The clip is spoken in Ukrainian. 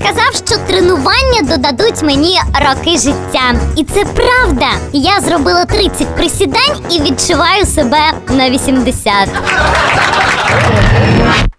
сказав, що тренування додадуть мені роки життя. І це правда. Я зробила 30 присідань і відчуваю себе на 80.